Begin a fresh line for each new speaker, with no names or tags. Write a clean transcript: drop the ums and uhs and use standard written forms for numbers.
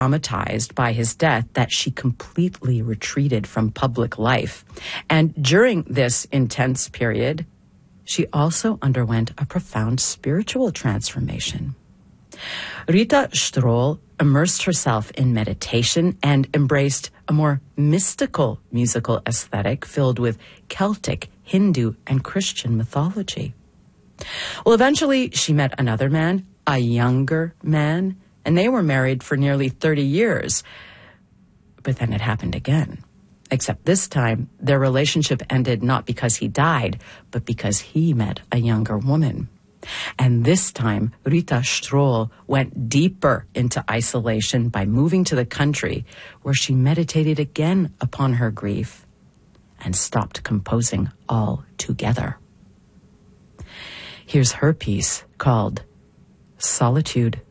traumatized by his death that she completely retreated from public life. And during this intense period, she also underwent a profound spiritual transformation. Rita Stroll immersed herself in meditation and embraced a more mystical musical aesthetic filled with Celtic, Hindu, and Christian mythology. Well, eventually she met another man, a younger man, and they were married for nearly 30 years. But then it happened again. Except this time, their relationship ended not because he died, but because he met a younger woman. And this time, Rita Stroll went deeper into isolation by moving to the country, where she meditated again upon her grief and stopped composing altogether. Here's her piece called Solitude.